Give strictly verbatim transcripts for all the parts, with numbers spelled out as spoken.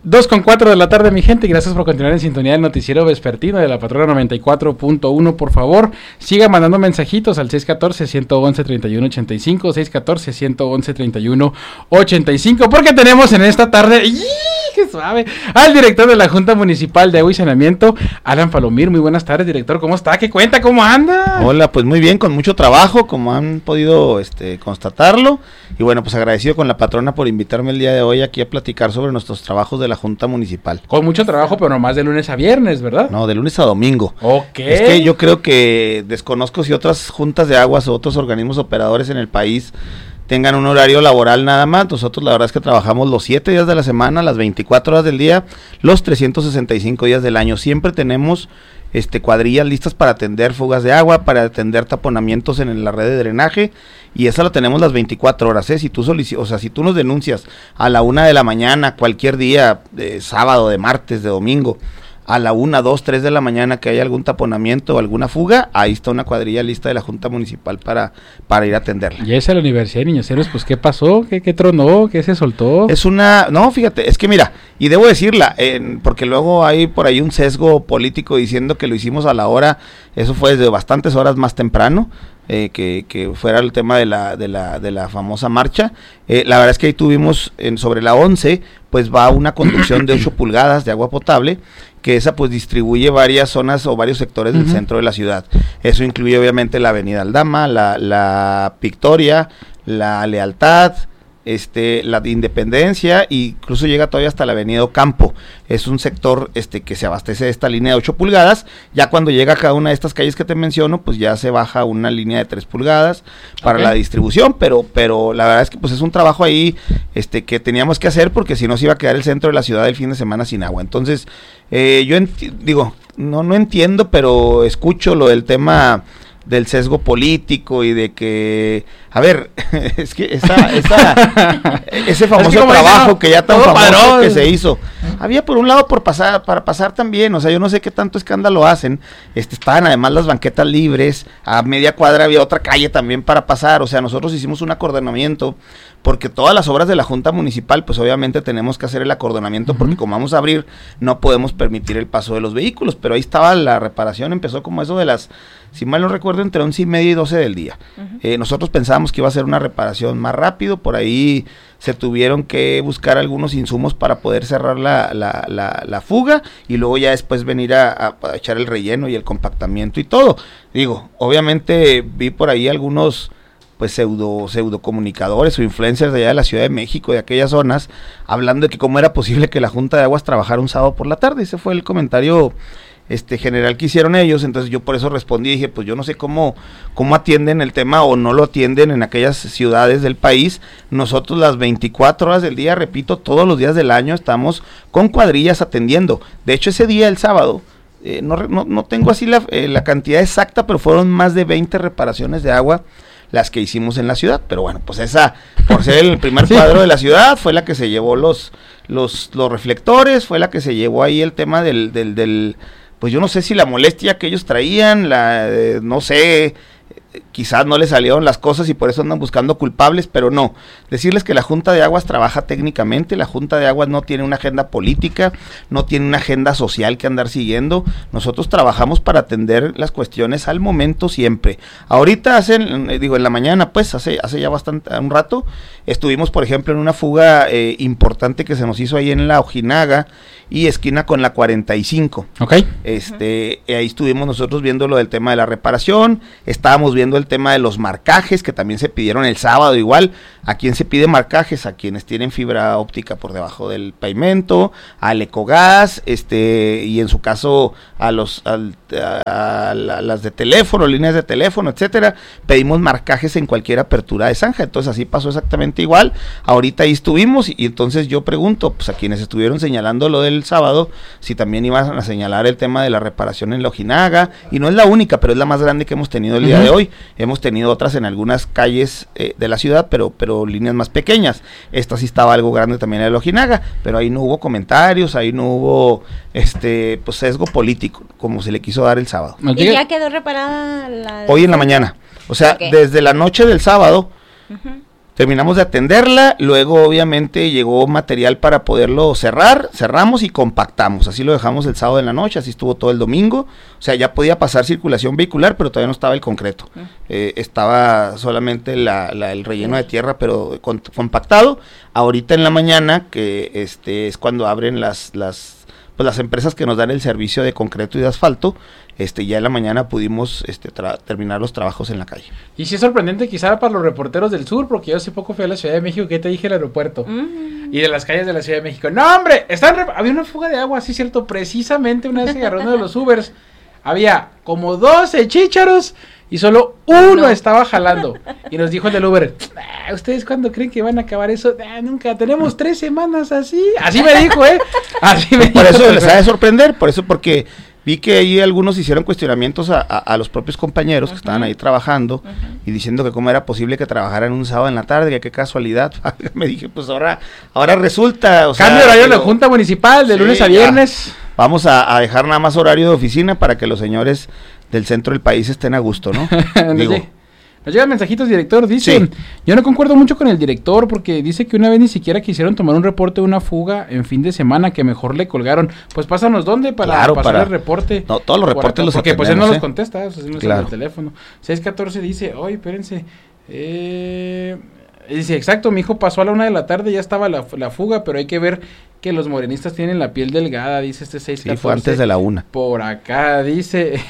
Dos con cuatro de la tarde, mi gente, y gracias por continuar en sintonía del noticiero vespertino de la Patrona noventa y cuatro punto uno. Por favor, siga mandando mensajitos al seis uno cuatro, uno uno uno, tres uno ocho cinco, seis uno cuatro, uno uno uno, tres uno ocho cinco, porque tenemos en esta tarde, ¡y qué suave!, al director de la Junta Municipal de Agua y Saneamiento, Alan Palomir. Muy buenas tardes, director, ¿cómo está? ¿Qué cuenta? ¿Cómo anda? Hola, pues muy bien, con mucho trabajo, como han podido este, constatarlo, y bueno, pues agradecido con la patrona por invitarme el día de hoy aquí a platicar sobre nuestros trabajos de la Junta Municipal. Con mucho trabajo, pero nomás de lunes a viernes, ¿verdad? No, de lunes a domingo. Ok. Es que yo creo que desconozco si otras juntas de aguas o otros organismos operadores en el país tengan un horario laboral nada más. Nosotros la verdad es que trabajamos los siete días de la semana, las veinticuatro horas del día, los trescientos sesenta y cinco días del año. Siempre tenemos este cuadrillas listas para atender fugas de agua, para atender taponamientos en la red de drenaje, y esa la tenemos las veinticuatro horas, ¿eh? Si tú solici- o sea, si tú nos denuncias a la una de la mañana, cualquier día, de sábado, de martes, de domingo, a la una, dos, tres de la mañana que haya algún taponamiento o alguna fuga, ahí está una cuadrilla lista de la Junta Municipal para, para ir a atenderla. Y esa es la Universidad de Niños Héroes, pues ¿qué pasó? ¿Qué, qué tronó? ¿Qué se soltó? Es una, no, fíjate, es que mira, y debo decirla, eh, porque luego hay por ahí un sesgo político diciendo que lo hicimos a la hora, eso fue desde bastantes horas más temprano, eh, que, que fuera el tema de la, de la, de la famosa marcha. Eh, la verdad es que ahí tuvimos en, sobre la once, pues va una conducción de ocho pulgadas de agua potable, que esa pues distribuye varias zonas o varios sectores del uh-huh. centro de la ciudad. Eso incluye obviamente la Avenida Aldama, la, la Victoria, la Lealtad, este, la Independencia, e incluso llega todavía hasta la Avenida Ocampo. Es un sector este que se abastece de esta línea de ocho pulgadas. Ya cuando llega a cada una de estas calles que te menciono, pues ya se baja una línea de tres pulgadas para okay. la distribución, pero pero la verdad es que pues es un trabajo ahí este que teníamos que hacer, porque si no se iba a quedar el centro de la ciudad el fin de semana sin agua. Entonces, eh, yo enti- digo, no no entiendo, pero escucho lo del tema del sesgo político y de que, a ver, es que esa, esa ese famoso es que trabajo que ya tan famoso padrón. que se hizo, había por un lado por pasar, para pasar también, o sea, yo no sé qué tanto escándalo hacen, este, estaban además las banquetas libres, a media cuadra había otra calle también para pasar, o sea, nosotros hicimos un acordonamiento, porque todas las obras de la Junta Municipal, pues obviamente tenemos que hacer el acordonamiento, uh-huh. porque como vamos a abrir, no podemos permitir el paso de los vehículos, pero ahí estaba la reparación, empezó como eso de las, si mal no recuerdo, entre once y media y doce del día. Uh-huh. Eh, nosotros pensábamos que iba a ser una reparación más rápido, por ahí se tuvieron que buscar algunos insumos para poder cerrar la, la, la, la fuga, y luego ya después venir a, a, a echar el relleno y el compactamiento y todo. Digo, obviamente vi por ahí algunos pues pseudo, pseudo comunicadores o influencers de allá de la Ciudad de México, de aquellas zonas, hablando de que cómo era posible que la Junta de Aguas trabajara un sábado por la tarde. Ese fue el comentario este general que hicieron ellos. Entonces yo por eso respondí y dije, pues yo no sé cómo, cómo atienden el tema o no lo atienden en aquellas ciudades del país. Nosotros las veinticuatro horas del día, repito, todos los días del año estamos con cuadrillas atendiendo. De hecho, ese día, el sábado, eh, no, no, no tengo así la, eh, la cantidad exacta, pero fueron más de veinte reparaciones de agua las que hicimos en la ciudad, pero bueno, pues esa, por ser el primer sí. cuadro de la ciudad, fue la que se llevó los, los, los reflectores, fue la que se llevó ahí el tema del, del, del, pues yo no sé si la molestia que ellos traían, la, eh, no sé, quizás no les salieron las cosas y por eso andan buscando culpables, pero no, decirles que la Junta de Aguas trabaja técnicamente, la Junta de Aguas no tiene una agenda política, no tiene una agenda social que andar siguiendo, nosotros trabajamos para atender las cuestiones al momento siempre. Ahorita hace, digo, en la mañana, pues, hace, hace ya bastante, un rato, estuvimos, por ejemplo, en una fuga eh, importante que se nos hizo ahí en la Ojinaga y esquina con la cuarenta y cinco. Ok. Este, uh-huh. Ahí estuvimos nosotros viendo lo del tema de la reparación, estábamos viendo el tema de los marcajes que también se pidieron el sábado. Igual, ¿a quién se pide marcajes? A quienes tienen fibra óptica por debajo del pavimento, al Ecogas, este, y en su caso a los al, a, a, a las de teléfono, líneas de teléfono, etcétera. Pedimos marcajes en cualquier apertura de zanja, entonces así pasó exactamente igual. Ahorita ahí estuvimos y, y entonces yo pregunto, pues a quienes estuvieron señalando lo del sábado, si también iban a señalar el tema de la reparación en la Ojinaga, y no es la única, pero es la más grande que hemos tenido el día uh-huh. de hoy. Hemos tenido otras en algunas calles eh, de la ciudad, pero pero líneas más pequeñas. Esta sí estaba algo grande también en la Ojinaga, pero ahí no hubo comentarios, ahí no hubo este pues sesgo político, como se le quiso dar el sábado. ¿Y ya quedó reparada la...? Hoy en la mañana, o sea, okay. desde la noche del sábado, uh-huh. Terminamos de atenderla, luego obviamente llegó material para poderlo cerrar, cerramos y compactamos, así lo dejamos el sábado en la noche, así estuvo todo el domingo, o sea, ya podía pasar circulación vehicular, pero todavía no estaba el concreto, eh, estaba solamente la, la, el relleno de tierra, pero con, compactado. Ahorita en la mañana, que este es cuando abren las, las, pues las empresas que nos dan el servicio de concreto y de asfalto, Este, ya en la mañana pudimos este, tra- terminar los trabajos en la calle. Y sí es sorprendente quizá para los reporteros del sur, porque yo hace poco fui a la Ciudad de México, que te dije el aeropuerto, mm. y de las calles de la Ciudad de México. ¡No, hombre! Están re- había una fuga de agua, sí, cierto, precisamente una vez que agarró uno de los Ubers. Había como doce chícharos y solo uno no. estaba jalando. Y nos dijo el del Uber, ah, ¿ustedes cuándo creen que van a acabar eso? Ah, nunca, tenemos tres semanas así. Así me dijo, ¿eh? Así me por dijo. Eso les ha de sorprender, por eso porque... Vi que ahí algunos hicieron cuestionamientos a, a, a los propios compañeros uh-huh. que estaban ahí trabajando uh-huh. y diciendo que cómo era posible que trabajaran un sábado en la tarde, que qué casualidad. Me dije, pues ahora ahora resulta... O Cambio sea, horario digo, la Junta Municipal de sí, lunes a viernes. Ya. Vamos a, a dejar nada más horario de oficina para que los señores del centro del país estén a gusto, ¿no? Digo... Nos llegan mensajitos, director, dicen, sí. Yo no concuerdo mucho con el director porque dice que una vez ni siquiera quisieron tomar un reporte de una fuga en fin de semana, que mejor le colgaron. Pues pásanos dónde para claro, pasar para... el reporte. No, todos los reportes los porque pues él no ¿eh? los contesta, pues él no claro. el teléfono. seis catorce dice, oye, espérense, eh... dice, exacto, mi hijo pasó a la una de la tarde, ya estaba la, la fuga, pero hay que ver que los morenistas tienen la piel delgada, dice este seis catorce. Sí, fue antes de la una. Por acá, dice...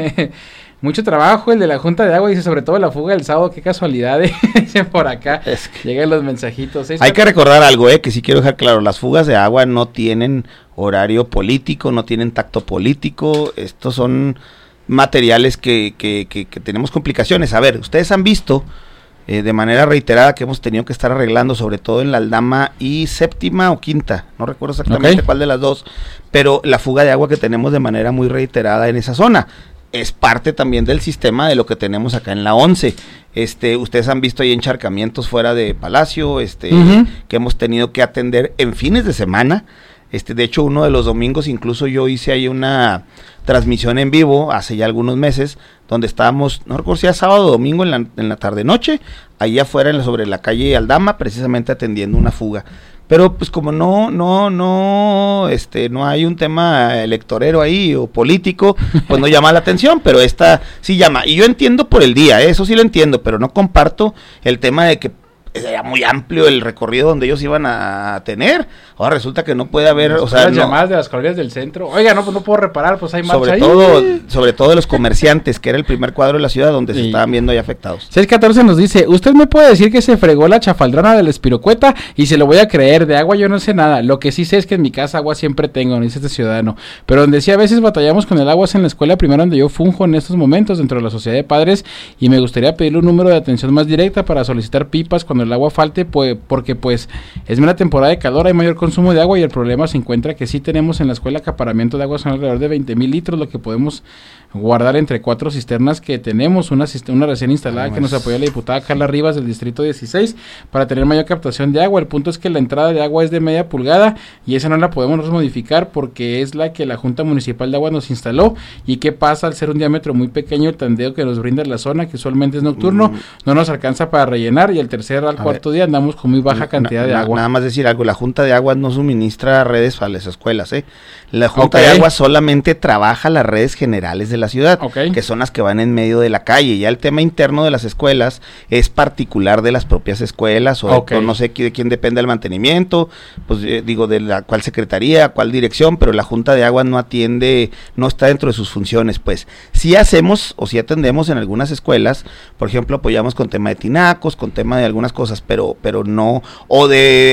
Mucho trabajo el de la Junta de Agua, dice, sobre todo la fuga del sábado, qué casualidad, ¿eh? Dice por acá, es que llegan los mensajitos. Hay que recordar algo, eh, que sí quiero dejar claro, las fugas de agua no tienen horario político, no tienen tacto político, estos son materiales que, que, que, que tenemos complicaciones. A ver, ustedes han visto eh, de manera reiterada que hemos tenido que estar arreglando, sobre todo en la Aldama y séptima o quinta, no recuerdo exactamente okay. cuál de las dos, pero la fuga de agua que tenemos de manera muy reiterada en esa zona. Es parte también del sistema de lo que tenemos acá en la once. Este, ustedes han visto ahí encharcamientos fuera de Palacio, este, uh-huh. que hemos tenido que atender en fines de semana. Este, de hecho, uno de los domingos, incluso yo hice ahí una transmisión en vivo hace ya algunos meses, donde estábamos, no recuerdo si era sábado o domingo en la, en la tarde noche, ahí afuera en la, sobre la calle Aldama, precisamente atendiendo una fuga. Pero pues como no, no, no, este, no hay un tema electorero ahí o político, pues no llama la atención, pero esta sí llama. Y yo entiendo por el día, ¿eh? Eso sí lo entiendo, pero no comparto el tema de que era muy amplio el recorrido donde ellos iban a tener. Ahora resulta que no puede haber, o sea, las no, llamadas de las colonias del centro. Oiga, no, pues no puedo reparar, pues hay marcha sobre ahí. todo, sobre todo de los comerciantes, que era el primer cuadro de la ciudad donde sí. se estaban viendo ahí afectados. seis catorce nos dice, usted me puede decir que se fregó la chafaldrana del espirocueta y se lo voy a creer, de agua yo no sé nada. Lo que sí sé es que en mi casa agua siempre tengo, dice este ciudadano. Pero donde sí a veces batallamos con el agua es en la escuela primero donde yo funjo en estos momentos dentro de la sociedad de padres y me gustaría pedirle un número de atención más directa para solicitar pipas cuando el agua falte, pues, porque pues es una temporada de calor, hay mayor consumo de agua y el problema se encuentra que sí tenemos en la escuela acaparamiento de agua, son alrededor de veinte mil litros, lo que podemos guardar entre cuatro cisternas que tenemos, una, una recién instalada que nos apoyó la diputada Carla Rivas del distrito dieciséis para tener mayor captación de agua. El punto es que la entrada de agua es de media pulgada y esa no la podemos modificar porque es la que la Junta Municipal de Agua nos instaló. ¿Y qué pasa al ser un diámetro muy pequeño el tandeo que nos brinda la zona, que usualmente es nocturno, mm. no nos alcanza para rellenar y el tercer al a cuarto ver. día andamos con muy baja cantidad na, de agua? Nada más decir algo, la Junta de Aguas no suministra redes para las escuelas, ¿eh? La Junta okay. de Aguas solamente trabaja las redes generales de la ciudad, okay. que son las que van en medio de la calle. Ya el tema interno de las escuelas es particular de las propias escuelas, o, okay. de, o no sé de quién depende el mantenimiento, pues eh, digo de la cuál secretaría, cuál dirección, pero la Junta de Aguas no atiende, no está dentro de sus funciones, pues. Sí hacemos o sí atendemos en algunas escuelas, por ejemplo, apoyamos con tema de tinacos, con tema de algunas cosas, pero, pero no, o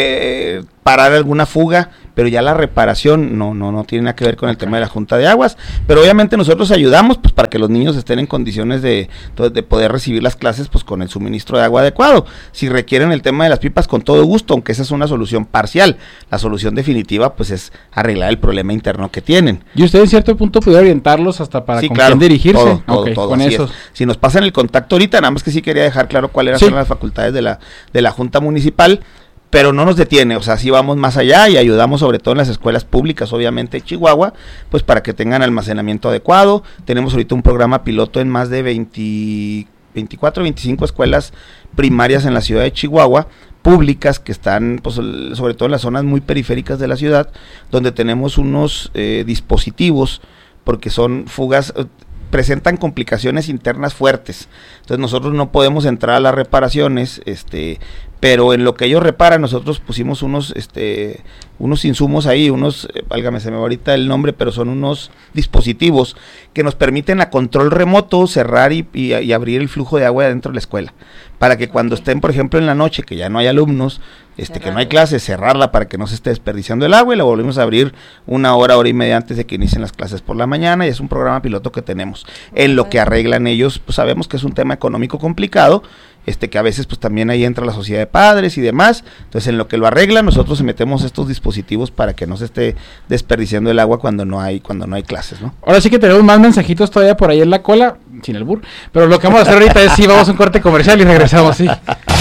de eh, parar alguna fuga, pero ya la reparación no no no tiene nada que ver con el tema de la Junta de Aguas, pero obviamente nosotros ayudamos pues para que los niños estén en condiciones de, de poder recibir las clases pues con el suministro de agua adecuado. Si requieren el tema de las pipas, con todo gusto, aunque esa es una solución parcial. La solución definitiva pues es arreglar el problema interno que tienen. Y usted en cierto punto puede orientarlos hasta para sí, con claro, quién dirigirse. Todo, todo, okay, todo, con eso. Es. Si nos pasan el contacto ahorita, nada más que sí quería dejar claro cuáles eran sí. las facultades de la de la Junta Municipal, pero no nos detiene, o sea, sí vamos más allá y ayudamos sobre todo en las escuelas públicas, obviamente de Chihuahua, pues para que tengan almacenamiento adecuado. Tenemos ahorita un programa piloto en más de veinte, veinticuatro, veinticinco escuelas primarias en la ciudad de Chihuahua, públicas, que están pues, sobre todo en las zonas muy periféricas de la ciudad, donde tenemos unos eh, dispositivos, porque son fugas, eh, presentan complicaciones internas fuertes, entonces nosotros no podemos entrar a las reparaciones, este, pero en lo que ellos reparan, nosotros pusimos unos, este, unos insumos ahí, unos, eh, válgame, se me va ahorita el nombre, pero son unos dispositivos que nos permiten a control remoto cerrar y, y, y abrir el flujo de agua dentro de la escuela, para que cuando estén, por ejemplo, en la noche, que ya no hay alumnos, este, que no hay clases, cerrarla para que no se esté desperdiciando el agua, y la volvemos a abrir una hora, hora y media antes de que inicien las clases por la mañana, y es un programa piloto que tenemos. En lo que arreglan ellos, pues sabemos que es un tema económico complicado, este que a veces pues también ahí entra la sociedad de padres y demás, entonces en lo que lo arreglan, nosotros metemos estos dispositivos para que no se esté desperdiciando el agua cuando no hay, cuando no hay clases, ¿no? Ahora sí que tenemos más mensajitos todavía por ahí en la cola, sin albur, pero lo que vamos a hacer ahorita es sí, vamos a un corte comercial y regresamos, sí.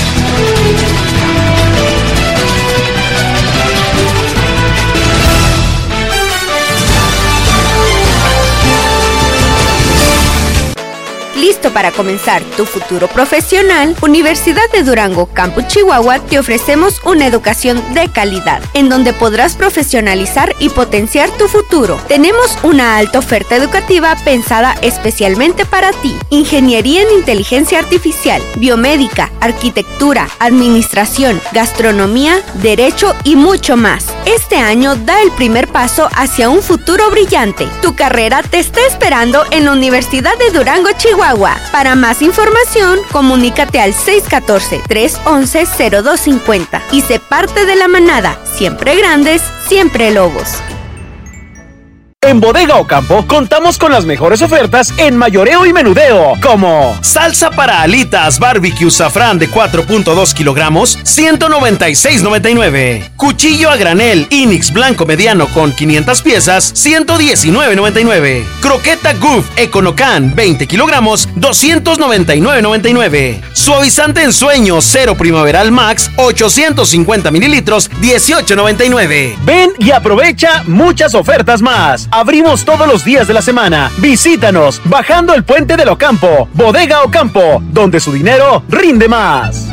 ¿Listo para comenzar tu futuro profesional? Universidad de Durango, Campus Chihuahua, te ofrecemos una educación de calidad, en donde podrás profesionalizar y potenciar tu futuro. Tenemos una alta oferta educativa pensada especialmente para ti. Ingeniería en Inteligencia Artificial, Biomédica, Arquitectura, Administración, Gastronomía, Derecho y mucho más. Este año da el primer paso hacia un futuro brillante. Tu carrera te está esperando en la Universidad de Durango, Chihuahua. Para más información, comunícate al seis uno cuatro, tres uno uno, cero dos cinco cero y sé parte de la manada. Siempre grandes, siempre lobos. En Bodega Ocampo contamos con las mejores ofertas en mayoreo y menudeo, como salsa para alitas barbecue safrán de cuatro punto dos kilogramos, ciento noventa y seis noventa y nueve. Cuchillo a granel Inix blanco mediano con quinientas piezas, ciento diecinueve noventa y nueve. Croqueta Goof Econocan veinte kilogramos, doscientos noventa y nueve noventa y nueve. Suavizante en sueño cero primaveral max, ochocientos cincuenta mililitros, dieciocho noventa y nueve. Ven y aprovecha muchas ofertas más. Abrimos todos los días de la semana. Visítanos bajando el puente del Ocampo. Bodega Ocampo, donde su dinero rinde más.